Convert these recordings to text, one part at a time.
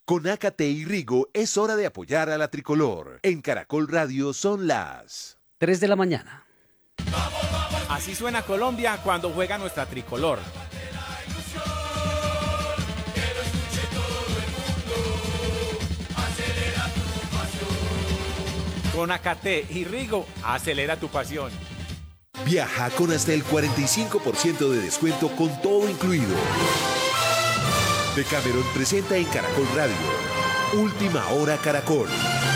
Con Ácate y Rigo es hora de apoyar a la tricolor. En Caracol Radio son las 3 de la mañana. Así suena Colombia cuando juega nuestra tricolor. Con Ácate y Rigo, acelera tu pasión. Viaja con hasta el 45% de descuento con todo incluido. Decameron presenta en Caracol Radio Última Hora Caracol.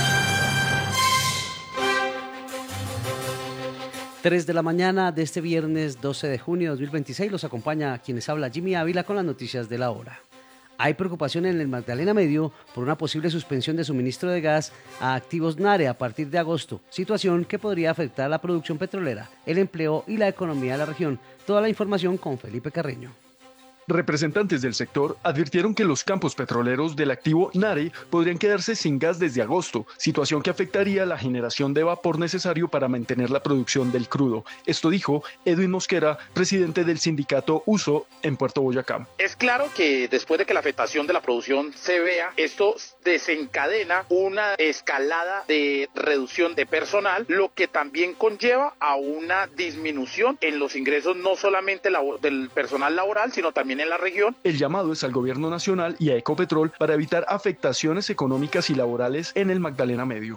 3 de la mañana de este viernes 12 de junio de 2026 los acompaña quienes habla Jimmy Ávila con las noticias de la hora. Hay preocupación en el Magdalena Medio por una posible suspensión de suministro de gas a activos NARE a partir de agosto, situación que podría afectar a la producción petrolera, el empleo y la economía de la región. Toda la información con Felipe Carreño. Representantes del sector advirtieron que los campos petroleros del activo NARE podrían quedarse sin gas desde agosto, situación que afectaría la generación de vapor necesario para mantener la producción del crudo. Esto dijo Edwin Mosquera, presidente del sindicato USO en Puerto Boyacá. Es claro que después de que la afectación de la producción se vea, esto desencadena una escalada de reducción de personal, lo que también conlleva a una disminución en los ingresos no solamente del personal laboral, sino también en la región. El llamado es al gobierno nacional y a Ecopetrol para evitar afectaciones económicas y laborales en el Magdalena Medio.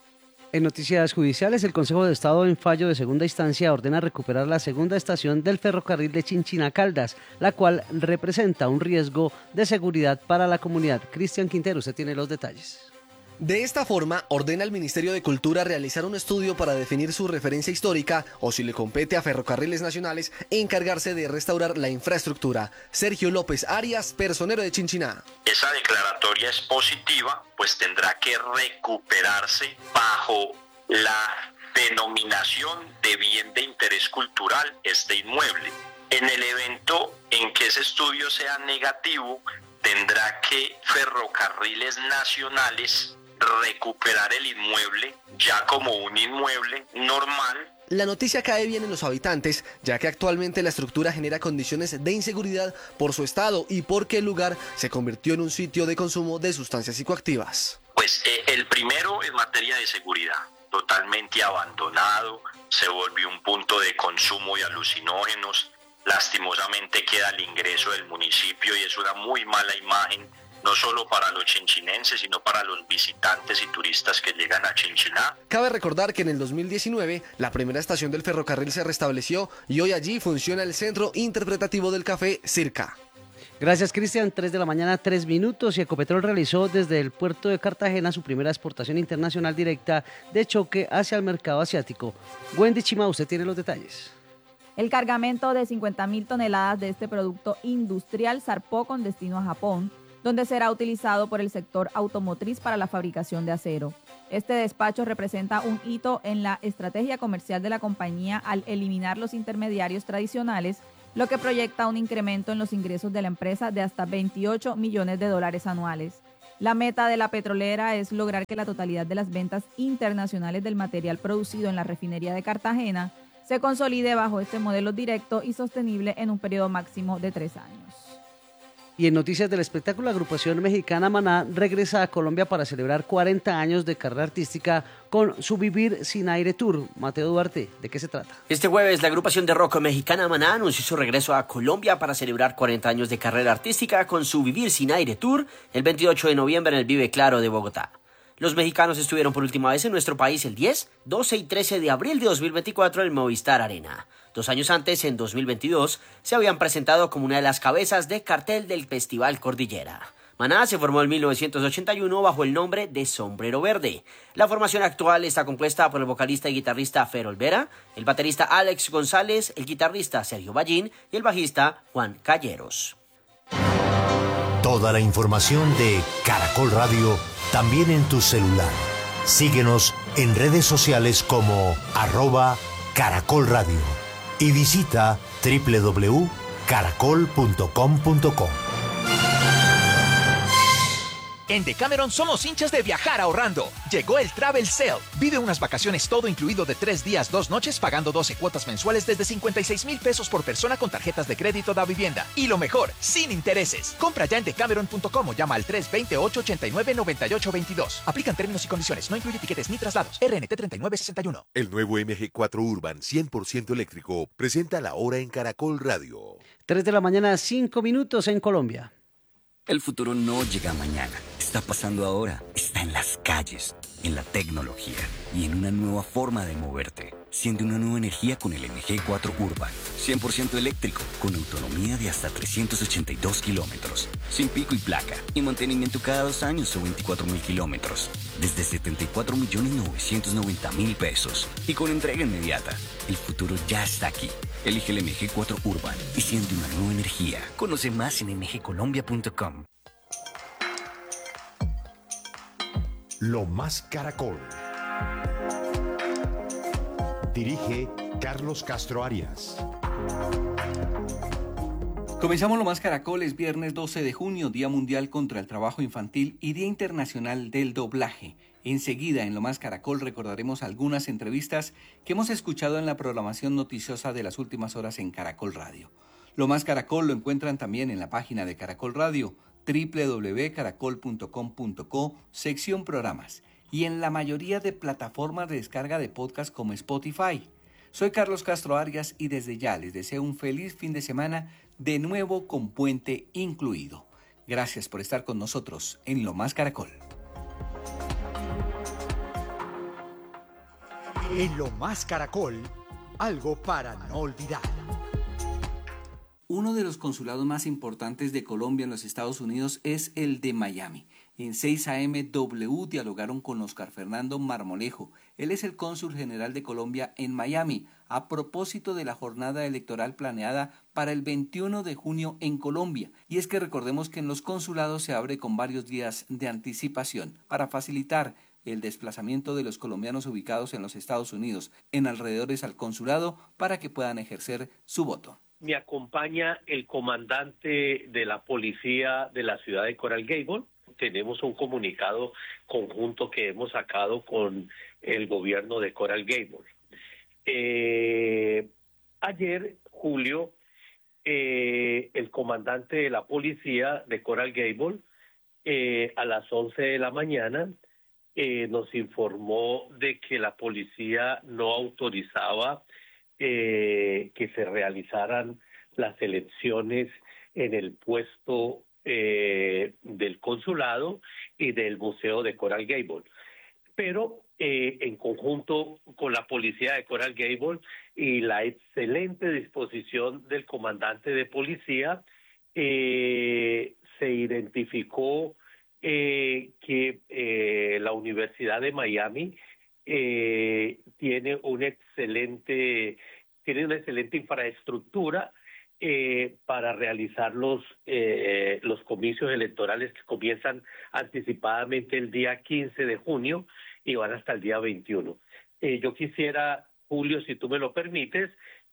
En noticias judiciales, el Consejo de Estado en fallo de segunda instancia ordena recuperar la segunda estación del ferrocarril de Chinchiná Caldas, la cual representa un riesgo de seguridad para la comunidad. Cristian Quintero, usted tiene los detalles. De esta forma, ordena al Ministerio de Cultura realizar un estudio para definir su referencia histórica o, si le compete a Ferrocarriles Nacionales, encargarse de restaurar la infraestructura. Sergio López Arias, personero de Chinchiná. Esa declaratoria es positiva, pues tendrá que recuperarse bajo la denominación de bien de interés cultural este inmueble. En el evento en que ese estudio sea negativo, tendrá que Ferrocarriles Nacionales recuperar el inmueble ya como un inmueble normal. La noticia cae bien en los habitantes, ya que actualmente la estructura genera condiciones de inseguridad por su estado y porque el lugar se convirtió en un sitio de consumo de sustancias psicoactivas. Pues el primero en materia de seguridad, totalmente abandonado, se volvió un punto de consumo de alucinógenos, lastimosamente queda al ingreso del municipio y es una muy mala imagen, no solo para los chinchinenses, sino para los visitantes y turistas que llegan a Chinchiná. Cabe recordar que en el 2019, la primera estación del ferrocarril se restableció y hoy allí funciona el Centro Interpretativo del Café Circa. Gracias, Cristian. 3 de la mañana, 3 minutos, y Ecopetrol realizó desde el puerto de Cartagena su primera exportación internacional directa de choque hacia el mercado asiático. Wendy Chima, usted tiene los detalles. El cargamento de 50.000 toneladas de este producto industrial zarpó con destino a Japón, donde será utilizado por el sector automotriz para la fabricación de acero. Este despacho representa un hito en la estrategia comercial de la compañía al eliminar los intermediarios tradicionales, lo que proyecta un incremento en los ingresos de la empresa de hasta $28 millones anuales. La meta de la petrolera es lograr que la totalidad de las ventas internacionales del material producido en la refinería de Cartagena se consolide bajo este modelo directo y sostenible en un periodo máximo de 3 años. Y en noticias del espectáculo, la agrupación mexicana Maná regresa a Colombia para celebrar 40 años de carrera artística con su Vivir Sin Aire Tour. Mateo Duarte, ¿de qué se trata? Este jueves, la agrupación de rock mexicana Maná anunció su regreso a Colombia para celebrar 40 años de carrera artística con su Vivir Sin Aire Tour el 28 de noviembre en el Vive Claro de Bogotá. Los mexicanos estuvieron por última vez en nuestro país el 10, 12 y 13 de abril de 2024 en el Movistar Arena. 2 años antes, en 2022, se habían presentado como una de las cabezas de cartel del Festival Cordillera. Maná se formó en 1981 bajo el nombre de Sombrero Verde. La formación actual está compuesta por el vocalista y guitarrista Fer Olvera, el baterista Alex González, el guitarrista Sergio Ballín y el bajista Juan Calleros. Toda la información de Caracol Radio también en tu celular. Síguenos en redes sociales como @Caracol Radio y visita www.caracol.com.co. En Decameron somos hinchas de viajar ahorrando. Llegó el Travel Sale. Vive unas vacaciones todo incluido de 3 días, 2 noches, pagando 12 cuotas mensuales desde 56,000 pesos por persona con tarjetas de crédito da vivienda. Y lo mejor, sin intereses. Compra ya en decameron.com o llama al 320-889-9822. Aplican términos y condiciones. No incluye tiquetes ni traslados. RNT 3961. El nuevo MG4 Urban 100% eléctrico presenta la hora en Caracol Radio. 3 de la mañana, 5 minutos en Colombia. El futuro no llega mañana, está pasando ahora, está en las calles, en la tecnología y en una nueva forma de moverte. Siente una nueva energía con el MG4 Urban, 100% eléctrico, con autonomía de hasta 382 kilómetros, sin pico y placa, y mantenimiento cada 2 años o 24,000 kilómetros, desde 74,990,000 pesos, y con entrega inmediata. El futuro ya está aquí. Elige el MG4 Urban y siente una nueva energía. Conoce más en mgcolombia.com. Lo Más Caracol. Dirige Carlos Castro Arias. Comenzamos Lo Más Caracol, es viernes 12 de junio, Día Mundial contra el Trabajo Infantil y Día Internacional del Doblaje. Enseguida en Lo Más Caracol recordaremos algunas entrevistas que hemos escuchado en la programación noticiosa de las últimas horas en Caracol Radio. Lo Más Caracol lo encuentran también en la página de Caracol Radio, www.caracol.com.co, sección programas, y en la mayoría de plataformas de descarga de podcast como Spotify. Soy Carlos Castro Arias y desde ya les deseo un feliz fin de semana, de nuevo con puente incluido. Gracias por estar con nosotros en Lo Más Caracol. En Lo Más Caracol, algo para no olvidar. Uno de los consulados más importantes de Colombia en los Estados Unidos es el de Miami. En 6 AM W dialogaron con Oscar Fernando Marmolejo. Él es el cónsul general de Colombia en Miami, a propósito de la jornada electoral planeada para el 21 de junio en Colombia. Y es que recordemos que en los consulados se abre con varios días de anticipación para facilitar el desplazamiento de los colombianos ubicados en los Estados Unidos en alrededores al consulado para que puedan ejercer su voto. Me acompaña el comandante de la policía de la ciudad de Coral Gable. Tenemos un comunicado conjunto que hemos sacado con el gobierno de Coral Gable. Ayer, Julio, el comandante de la policía de Coral Gable, a las 11 de la mañana, nos informó de que la policía no autorizaba que se realizaran las elecciones en el puesto del consulado y del museo de Coral Gable. Pero en conjunto con la policía de Coral Gable y la excelente disposición del comandante de policía, se identificó que la Universidad de Miami tiene una excelente infraestructura para realizar los comicios electorales que comienzan anticipadamente el día 15 de junio y van hasta el día 21. Yo quisiera, Julio, si tú me lo permites,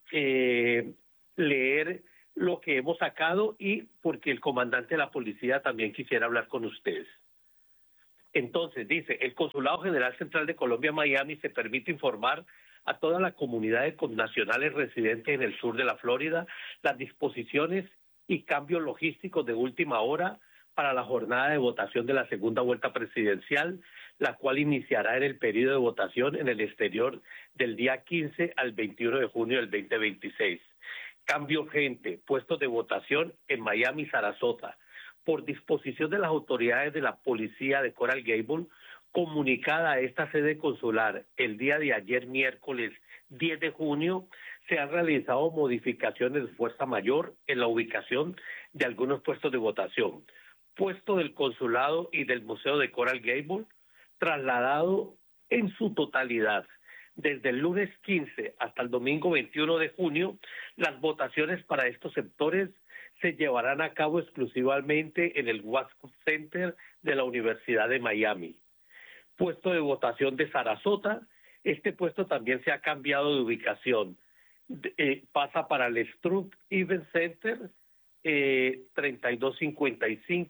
leer lo que hemos sacado y porque el comandante de la policía también quisiera hablar con ustedes. Entonces, dice, el Consulado General Central de Colombia en Miami se permite informar a toda la comunidad de connacionales residentes en el sur de la Florida las disposiciones y cambios logísticos de última hora para la jornada de votación de la segunda vuelta presidencial, la cual iniciará en el periodo de votación en el exterior del día 15 al 21 de junio del 2026. Cambio urgente, puestos de votación en Miami y Sarasota. Por disposición de las autoridades de la policía de Coral Gable, comunicada a esta sede consular el día de ayer, miércoles 10 de junio, se han realizado modificaciones de fuerza mayor en la ubicación de algunos puestos de votación. Puesto del consulado y del museo de Coral Gable, trasladado en su totalidad. Desde el lunes 15 hasta el domingo 21 de junio, las votaciones para estos sectores se llevarán a cabo exclusivamente en el Wasco Center de la Universidad de Miami. Puesto de votación de Sarasota, este puesto también se ha cambiado de ubicación. Pasa para el Struck Event Center 3255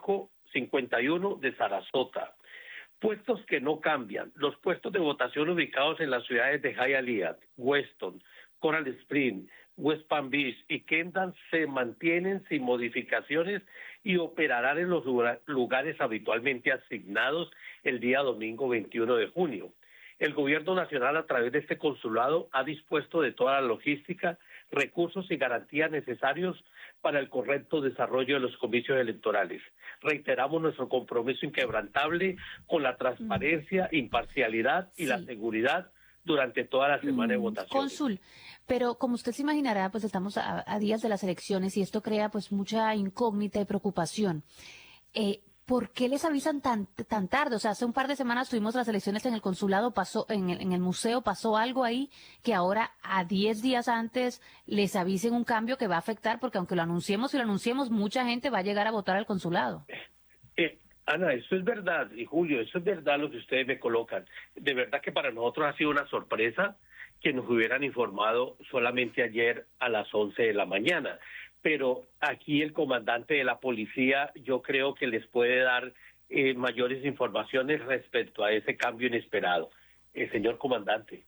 51 de Sarasota. Puestos que no cambian. Los puestos de votación ubicados en las ciudades de Hialeah, Weston, Coral Springs, West Palm Beach y Kendall se mantienen sin modificaciones y operarán en los lugares habitualmente asignados el día domingo 21 de junio. El gobierno nacional, a través de este consulado, ha dispuesto de toda la logística, recursos y garantías necesarios para el correcto desarrollo de los comicios electorales. Reiteramos nuestro compromiso inquebrantable con la transparencia, imparcialidad y la seguridad durante toda la semana de votación. Cónsul, pero como usted se imaginará, pues estamos a días de las elecciones y esto crea pues mucha incógnita y preocupación. ¿Por qué les avisan tan tarde? O sea, hace un par de semanas tuvimos las elecciones en el consulado, pasó en el museo, pasó algo ahí que ahora a 10 días antes les avisen un cambio que va a afectar, porque aunque lo anunciemos y lo anunciemos, mucha gente va a llegar a votar al consulado. Ana, eso es verdad, y Julio, eso es verdad lo que ustedes me colocan. De verdad que para nosotros ha sido una sorpresa que nos hubieran informado solamente ayer a las 11 de la mañana. Pero aquí el comandante de la policía yo creo que les puede dar mayores informaciones respecto a ese cambio inesperado. Señor comandante.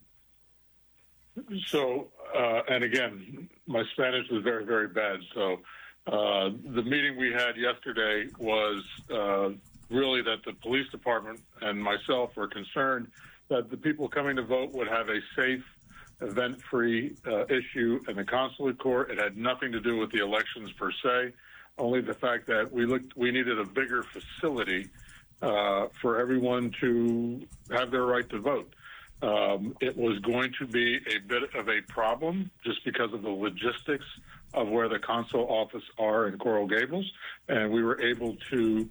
So, and again, my Spanish is very, very bad, so the meeting we had yesterday was really that the police department and myself were concerned that the people coming to vote would have a safe, event-free issue in the consulate court. It had nothing to do with the elections per se, only the fact that we needed a bigger facility for everyone to have their right to vote. It was going to be a bit of a problem just because of the logistics of where the consul office are in Coral Gables, and we were able to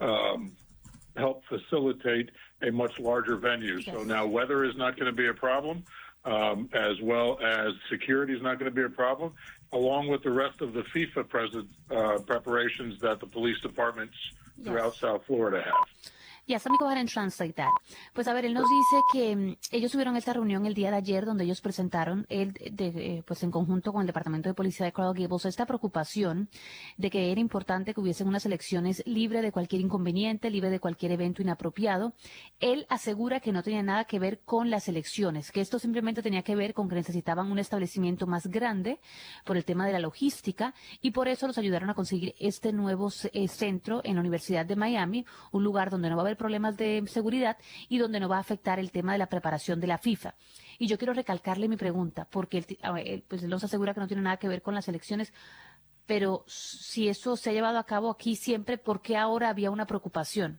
help facilitate a much larger venue. Yes. So now weather is not going to be a problem, as well as security is not going to be a problem, along with the rest of the FIFA preparations that the police departments throughout South Florida have. Yes, let me go ahead and translate that. Pues a ver, él nos dice que ellos tuvieron esta reunión el día de ayer donde ellos presentaron, pues en conjunto con el Departamento de Policía de Coral Gables, esta preocupación de que era importante que hubiesen unas elecciones libre de cualquier inconveniente, libre de cualquier evento inapropiado. Él asegura que no tenía nada que ver con las elecciones, que esto simplemente tenía que ver con que necesitaban un establecimiento más grande por el tema de la logística y por eso los ayudaron a conseguir este nuevo centro en la Universidad de Miami, un lugar donde no va a haber problemas de seguridad y donde no va a afectar el tema de la preparación de la FIFA. Y yo quiero recalcarle mi pregunta, porque pues él nos asegura que no tiene nada que ver con las elecciones, pero si eso se ha llevado a cabo aquí siempre, ¿por qué ahora había una preocupación?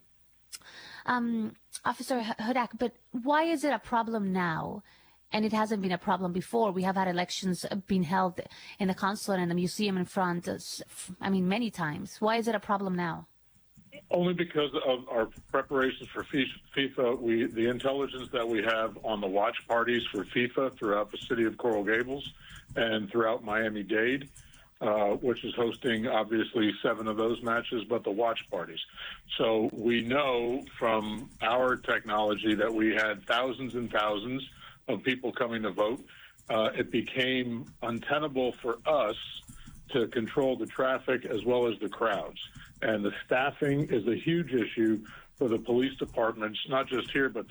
Officer Hudak, but why is it a problem now? And it hasn't been a problem before. We have had elections being held in the consulate and the museum in front, many times. Why is it a problem now? Only because of our preparations for FIFA, the intelligence that we have on the watch parties for FIFA throughout the city of Coral Gables and throughout Miami-Dade, which is hosting, obviously, 7 of those matches, but the watch parties. So we know from our technology that we had thousands and thousands of people coming to vote. It became untenable for us to control the traffic as well as the crowds. And the staffing is a huge issue for the police departments, not just here, but